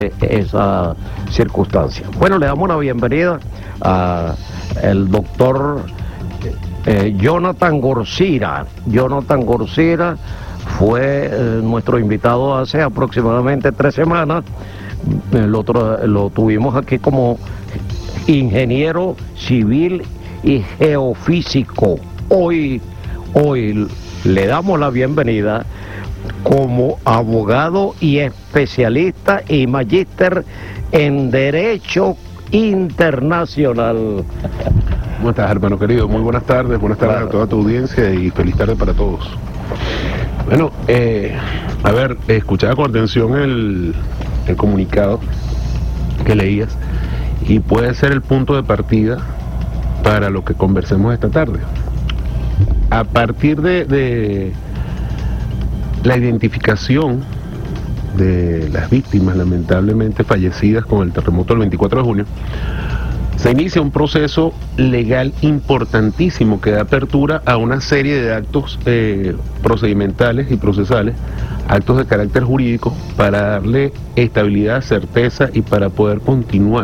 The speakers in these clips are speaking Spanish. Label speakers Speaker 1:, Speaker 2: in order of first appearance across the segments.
Speaker 1: esa circunstancia. Bueno, le damos la bienvenida a el doctor Jonathan Gorcira. Jonathan Gorcira fue nuestro invitado hace aproximadamente 3 semanas. Lo tuvimos aquí como ingeniero civil y geofísico. Hoy le damos la bienvenida como abogado y especialista y magíster en Derecho Internacional.
Speaker 2: ¿Cómo estás, hermano querido? Muy buenas tardes a toda tu audiencia y feliz tarde para todos. Bueno, escuchaba con atención el comunicado que leías y puede ser el punto de partida para lo que conversemos esta tarde. A partir de la identificación de las víctimas lamentablemente fallecidas con el terremoto del 24 de junio, se inicia un proceso legal importantísimo que da apertura a una serie de actos procedimentales y procesales, actos de carácter jurídico, para darle estabilidad, certeza y para poder continuar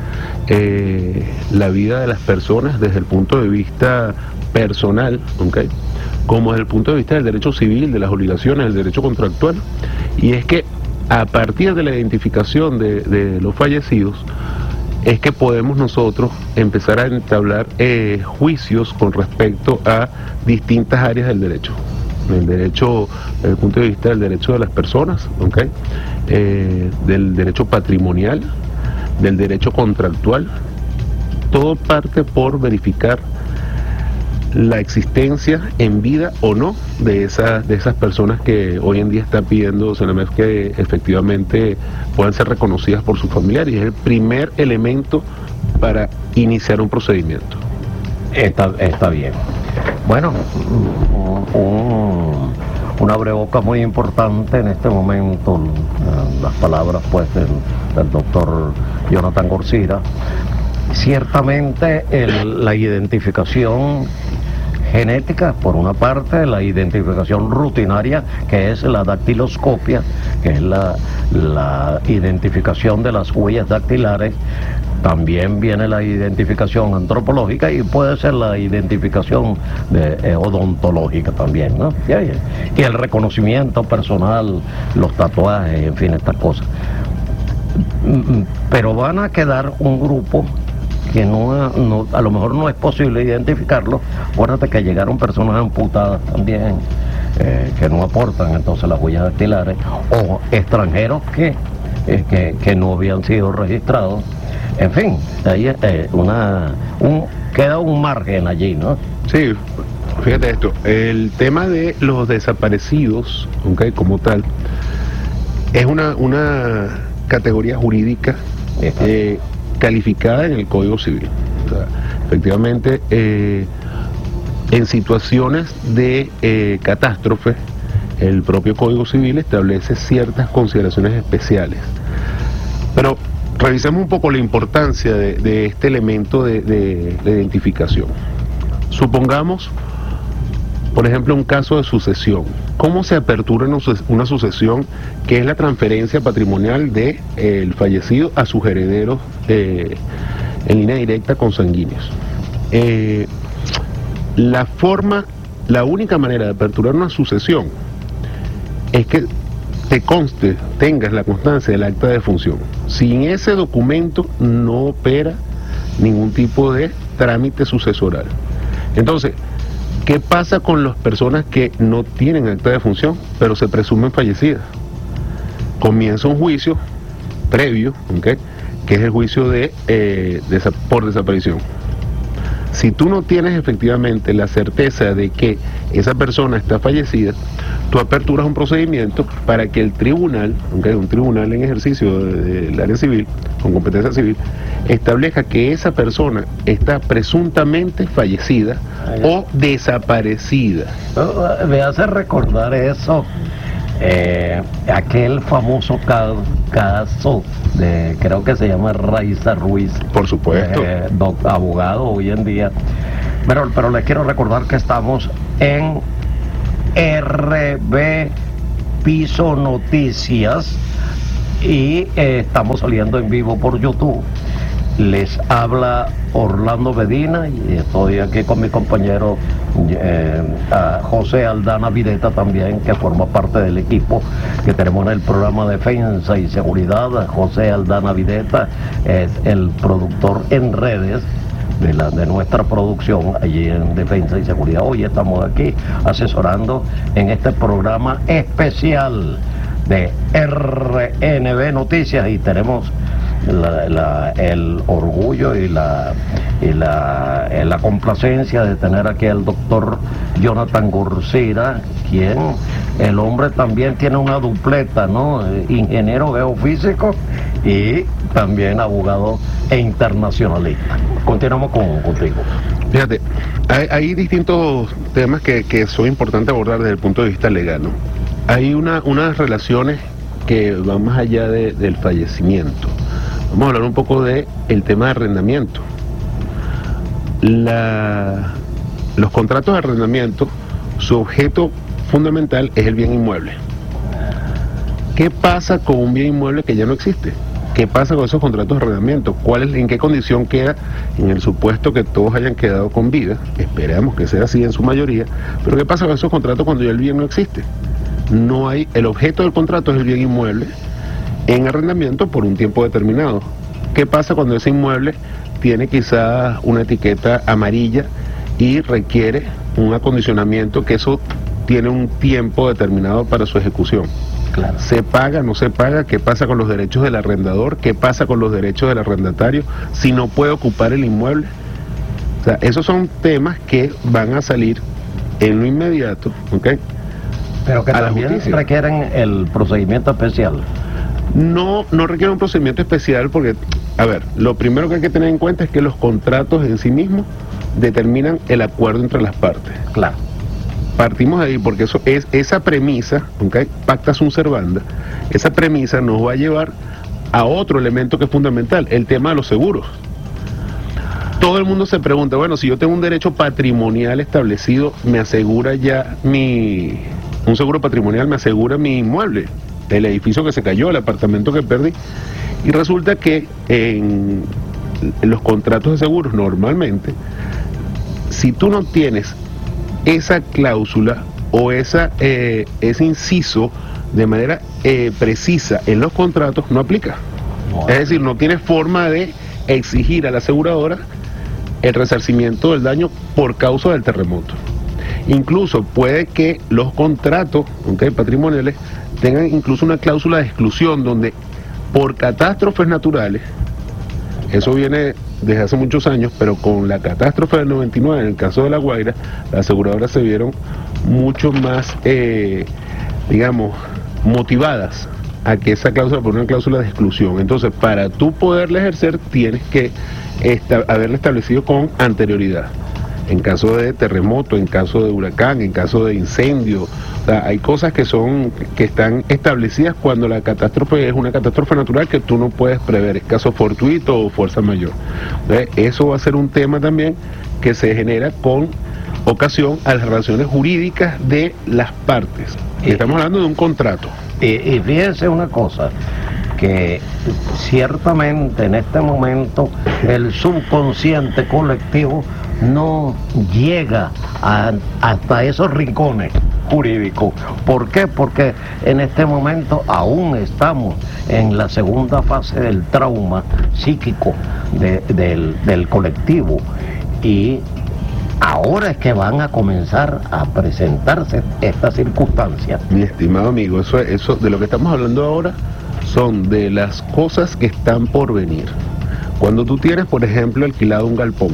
Speaker 2: la vida de las personas desde el punto de vista personal, ¿okay?, como desde el punto de vista del derecho civil, de las obligaciones, del derecho contractual. Y es que a partir de la identificación de los fallecidos es que podemos nosotros empezar a entablar juicios con respecto a distintas áreas del derecho. El derecho, desde el punto de vista del derecho de las personas, ¿okay?, del derecho patrimonial, del derecho contractual. Todo parte por verificar la existencia en vida o no de esas personas que hoy en día están pidiendo CENAMEF que efectivamente puedan ser reconocidas por sus familiares. Y es el primer elemento para iniciar un procedimiento.
Speaker 1: Está bien. Bueno, una abrebocas muy importante en este momento, las palabras pues del doctor Jonathan Gorcira. Ciertamente la identificación genética, por una parte, la identificación rutinaria, que es la dactiloscopia, que es la identificación de las huellas dactilares. También viene la identificación antropológica y puede ser la identificación odontológica también, ¿no? Y el reconocimiento personal, los tatuajes, en fin, estas cosas. Pero van a quedar un grupo que a lo mejor no es posible identificarlo. Acuérdate que llegaron personas amputadas también, que no aportan entonces las huellas dactilares, o extranjeros que no habían sido registrados. En fin, ahí queda un margen allí, ¿no?
Speaker 2: Sí, fíjate esto, el tema de los desaparecidos, ¿okay?, como tal, es una categoría jurídica calificada en el Código Civil. O sea, efectivamente, en situaciones de catástrofe, el propio Código Civil establece ciertas consideraciones especiales. Pero revisemos un poco la importancia de este elemento de identificación. Supongamos, por ejemplo, un caso de sucesión. ¿Cómo se apertura una sucesión, que es la transferencia patrimonial del fallecido a sus herederos en línea directa consanguíneos? La única manera de aperturar una sucesión es que tengas la constancia del acta de defunción. Sin ese documento no opera ningún tipo de trámite sucesoral. Entonces, ¿qué pasa con las personas que no tienen acta de defunción, pero se presumen fallecidas? Comienza un juicio previo, ¿okay?, que es el juicio por desaparición. Si tú no tienes efectivamente la certeza de que esa persona está fallecida, tú aperturas un procedimiento para que el tribunal, ¿okay?, un tribunal en ejercicio del área civil, con competencia civil, establezca que esa persona está presuntamente fallecida o desaparecida.
Speaker 1: Me hace recordar eso, aquel famoso caso de, creo que se llama Raiza Ruiz.
Speaker 2: Por supuesto.
Speaker 1: Abogado hoy en día. Pero les quiero recordar que estamos en RB Piso Noticias y estamos saliendo en vivo por YouTube. Les habla Orlando Medina y estoy aquí con mi compañero José Aldana Videta también, que forma parte del equipo que tenemos en el programa Defensa y Seguridad. José Aldana Videta es el productor en redes de nuestra producción allí en Defensa y Seguridad. Hoy estamos aquí asesorando en este programa especial de RNB Noticias y tenemos el orgullo y la complacencia de tener aquí al doctor Jonathan Gorcira, quien el hombre también tiene una dupleta, ¿no? Ingeniero geofísico y también abogado e internacionalista. Continuamos contigo.
Speaker 2: Fíjate, hay distintos temas que son importantes abordar desde el punto de vista legal, ¿no? Hay unas relaciones que van más allá del fallecimiento. Vamos a hablar un poco del tema de arrendamiento. Los contratos de arrendamiento, su objeto fundamental es el bien inmueble. ¿Qué pasa con un bien inmueble que ya no existe? ¿Qué pasa con esos contratos de arrendamiento? ¿En qué condición queda? En el supuesto que todos hayan quedado con vida, esperamos que sea así en su mayoría, pero ¿qué pasa con esos contratos cuando ya el bien no existe? El objeto del contrato es el bien inmueble en arrendamiento por un tiempo determinado. ¿Qué pasa cuando ese inmueble tiene quizás una etiqueta amarilla y requiere un acondicionamiento que eso tiene un tiempo determinado para su ejecución?
Speaker 1: Claro.
Speaker 2: ¿Se paga, no se paga? ¿Qué pasa con los derechos del arrendador? ¿Qué pasa con los derechos del arrendatario si no puede ocupar el inmueble? O sea, esos son temas que van a salir en lo inmediato, ¿ok?
Speaker 1: Pero que también requieren el procedimiento especial.
Speaker 2: No requiere un procedimiento especial porque, a ver, lo primero que hay que tener en cuenta es que los contratos en sí mismos determinan el acuerdo entre las partes.
Speaker 1: Claro.
Speaker 2: Partimos de ahí porque eso es esa premisa, ¿okay? Pacta sunt servanda, esa premisa nos va a llevar a otro elemento que es fundamental, el tema de los seguros. Todo el mundo se pregunta, bueno, si yo tengo un derecho patrimonial establecido, me asegura ya un seguro patrimonial me asegura mi inmueble, el edificio que se cayó, el apartamento que perdí. Y resulta que en los contratos de seguros normalmente, si tú no tienes esa cláusula o ese inciso de manera precisa en los contratos, no aplica. Es decir, no tienes forma de exigir a la aseguradora el resarcimiento del daño por causa del terremoto. Incluso puede que los contratos, ¿okay?, patrimoniales tengan incluso una cláusula de exclusión donde por catástrofes naturales, eso viene desde hace muchos años, pero con la catástrofe del 99, en el caso de La Guaira, las aseguradoras se vieron mucho más, digamos, motivadas a que esa cláusula por una cláusula de exclusión. Entonces, para tú poderla ejercer, tienes que haberla establecido con anterioridad. En caso de terremoto, en caso de huracán, en caso de incendio, o sea, hay cosas que están establecidas cuando la catástrofe es una catástrofe natural que tú no puedes prever, es caso fortuito o fuerza mayor. Entonces, eso va a ser un tema también que se genera con ocasión a las relaciones jurídicas de las partes. Estamos hablando de un contrato.
Speaker 1: Y fíjense una cosa, que ciertamente en este momento el subconsciente colectivo no llega hasta esos rincones jurídicos. ¿Por qué? Porque en este momento aún estamos en la segunda fase del trauma psíquico del colectivo y ahora es que van a comenzar a presentarse estas circunstancias.
Speaker 2: Mi estimado amigo, eso de lo que estamos hablando ahora son de las cosas que están por venir. Cuando tú tienes, por ejemplo, alquilado un galpón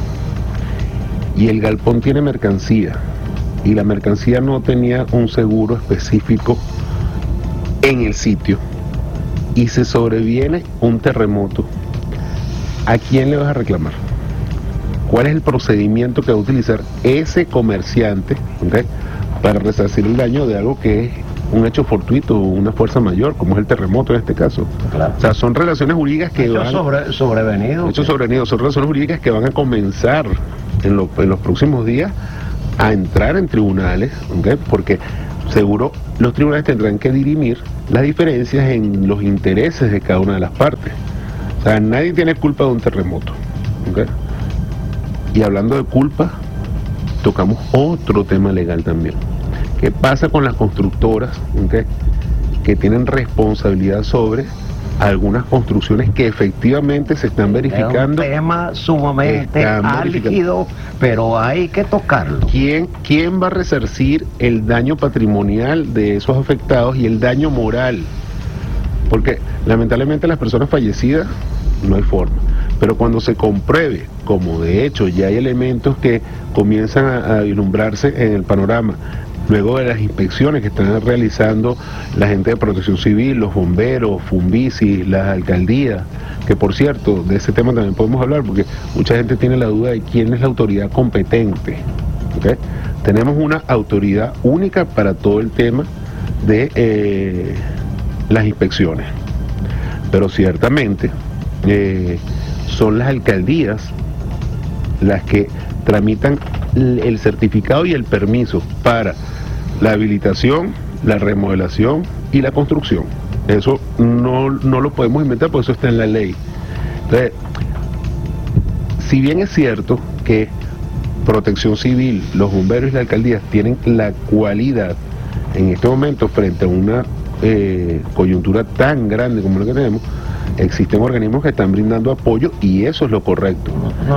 Speaker 2: y el galpón tiene mercancía y la mercancía no tenía un seguro específico en el sitio y se sobreviene un terremoto, ¿a quién le vas a reclamar? ¿Cuál es el procedimiento que va a utilizar ese comerciante, ¿okay?, para resarcir el daño de algo que es un hecho fortuito, una fuerza mayor, como es el terremoto en este caso?
Speaker 1: Claro.
Speaker 2: O sea, son relaciones jurídicas que
Speaker 1: sobrevenidos.
Speaker 2: Son relaciones jurídicas que van a comenzar en los próximos días a entrar en tribunales, ¿okay?, porque seguro los tribunales tendrán que dirimir las diferencias en los intereses de cada una de las partes. O sea, nadie tiene culpa de un terremoto, ¿okay? Y hablando de culpa, tocamos otro tema legal también. ¿Qué pasa con las constructoras, ¿okay?, que tienen responsabilidad sobre algunas construcciones que efectivamente se están verificando?
Speaker 1: Es un tema sumamente álgido, pero hay que tocarlo.
Speaker 2: ¿Quién va a resarcir el daño patrimonial de esos afectados y el daño moral? Porque lamentablemente las personas fallecidas no hay forma, pero cuando se compruebe, como de hecho ya hay elementos que comienzan a vislumbrarse en el panorama, luego de las inspecciones que están realizando la gente de Protección Civil, los bomberos, Funvici, las alcaldías, que por cierto, de ese tema también podemos hablar, porque mucha gente tiene la duda de quién es la autoridad competente, ¿okay? Tenemos una autoridad única para todo el tema de las inspecciones, pero ciertamente son las alcaldías las que tramitan el certificado y el permiso para la habilitación, la remodelación y la construcción. Eso no lo podemos inventar, porque eso está en la ley. Entonces, si bien es cierto que Protección Civil, los bomberos y la alcaldía tienen la cualidad en este momento frente a una coyuntura tan grande como la que tenemos, existen organismos que están brindando apoyo y eso es lo correcto.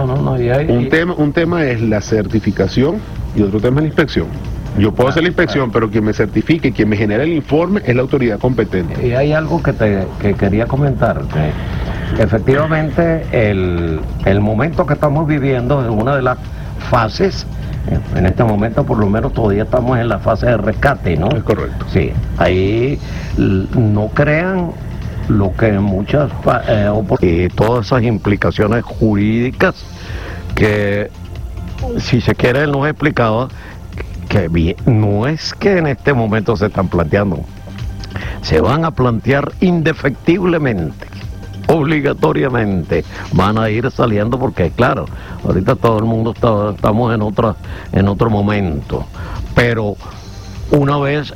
Speaker 2: Un tema es la certificación y otro tema es la inspección. Yo puedo hacer la inspección, pero quien me certifique, quien me genera el informe es la autoridad competente.
Speaker 1: Y hay algo que quería comentar, que efectivamente el momento que estamos viviendo es una de las fases. En este momento por lo menos todavía estamos en la fase de rescate, ¿no?
Speaker 2: Es correcto.
Speaker 1: Sí, ahí no crean lo que muchas y todas esas implicaciones jurídicas que, si se quiere, él nos explicaba que bien, no es que en este momento se están planteando, se van a plantear indefectiblemente, obligatoriamente van a ir saliendo, porque claro, ahorita todo el mundo estamos en otro momento, pero una vez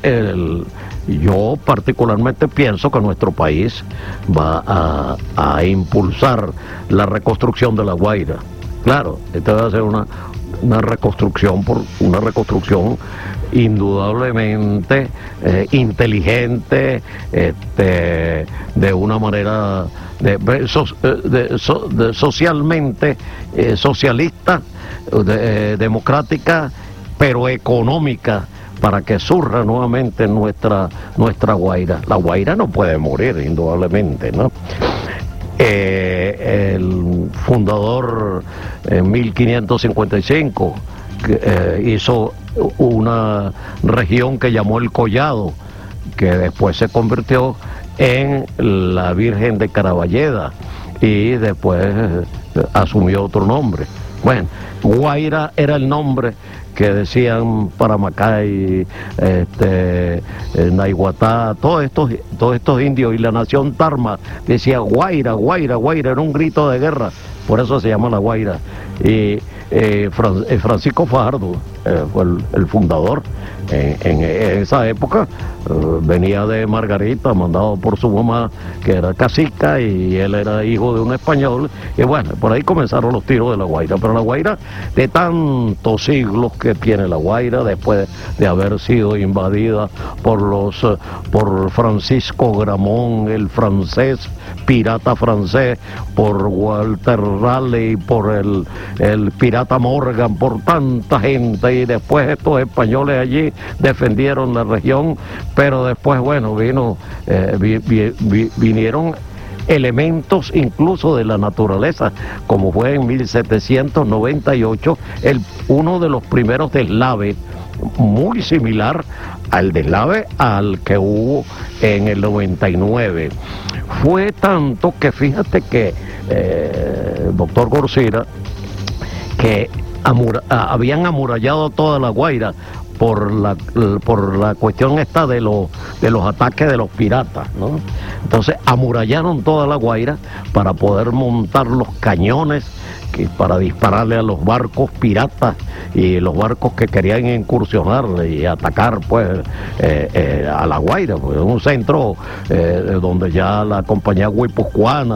Speaker 1: yo particularmente pienso que nuestro país va a impulsar la reconstrucción de La Guaira. Claro, esta va a ser una reconstrucción indudablemente inteligente, de una manera socialmente socialista, democrática, pero económica, para que surja nuevamente nuestra Guaira. La Guaira no puede morir, indudablemente, ¿no? El fundador en 1555 hizo una región que llamó el Collado, que después se convirtió en la Virgen de Caraballeda y después asumió otro nombre. Bueno, Guaira era el nombre que decían Paramacay, Naiguatá, todos estos indios, y la nación Tarma decía Guaira, Guaira, Guaira, era un grito de guerra, por eso se llama La Guaira. Y Francisco Fajardo fue el fundador en esa época. Venía de Margarita, mandado por su mamá, que era cacica, y él era hijo de un español, y bueno, por ahí comenzaron los tiros de La Guaira. Pero La Guaira, de tantos siglos que tiene La Guaira, después de haber sido invadida por Francisco Gramont, el francés, pirata francés, por Walter Raleigh, por el pirata Morgan, por tanta gente, y después estos españoles allí defendieron la región, pero después, bueno, vinieron elementos incluso de la naturaleza, como fue en 1798 uno de los primeros deslaves, muy similar al deslave al que hubo en el 99. Fue tanto que fíjate que doctor Gorcira, que habían amurallado toda La Guaira por la cuestión esta de los ataques de los piratas, ¿no? Entonces amurallaron toda La Guaira para poder montar los cañones para dispararle a los barcos piratas y los barcos que querían incursionar y atacar pues a La Guaira, pues, un centro donde ya la compañía guipuzcoana